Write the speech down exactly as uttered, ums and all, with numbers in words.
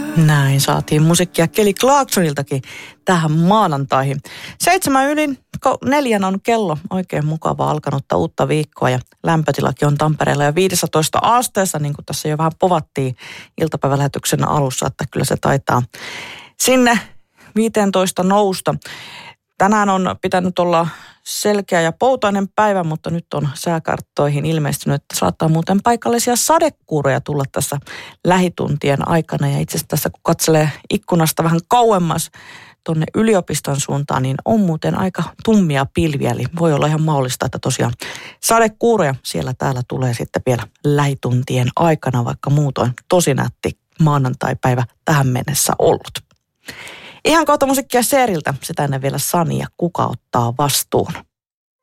Näin saatiin musiikkia Kelly Clarksoniltakin tähän maanantaihin. Seitsemän yli neljän on kello. Oikein mukavaa alkanutta uutta viikkoa ja lämpötilakin on Tampereella jo viisitoista asteessa, niin kuin tässä jo vähän povattiin iltapäivälähetyksen alussa, että kyllä se taitaa sinne viisitoista nousta. Tänään on pitänyt olla selkeä ja poutainen päivä, mutta nyt on sääkarttoihin ilmestynyt, että saattaa muuten paikallisia sadekuuroja tulla tässä lähituntien aikana. Ja itse asiassa tässä kun katselee ikkunasta vähän kauemmas tuonne yliopiston suuntaan, niin on muuten aika tummia pilviä. Eli voi olla ihan mahdollista, että tosiaan sadekuuroja siellä täällä tulee sitten vielä lähituntien aikana, vaikka muutoin tosi nätti maanantaipäivä tähän mennessä ollut. Ihan kohta musiikkia Seeriltä, sitä ennen vielä Sani ja Kuka ottaa vastuun.